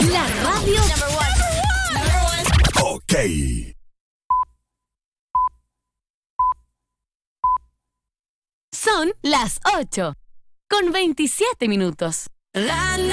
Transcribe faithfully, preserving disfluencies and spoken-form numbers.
La radio. Ok. Son las ocho, con veintisiete minutos. La